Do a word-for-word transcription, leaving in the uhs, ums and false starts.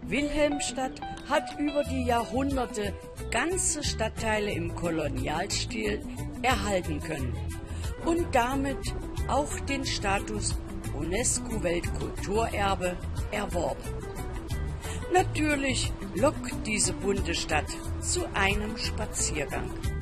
Wilhelmstadt hat über die Jahrhunderte ganze Stadtteile im Kolonialstil erhalten können und damit auch den Status UNESCO-Weltkulturerbe erworben. Natürlich lockt diese bunte Stadt zu einem Spaziergang.